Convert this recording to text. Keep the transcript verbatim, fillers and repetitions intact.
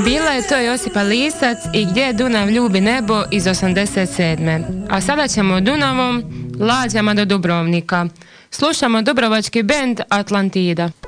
Bila je to Josipa Lisac i Gdje Dunav ljubi nebo iz osamdeset sedme. A sada ćemo Dunavom, lađama do Dubrovnika. Slušamo dubrovački bend Atlantida.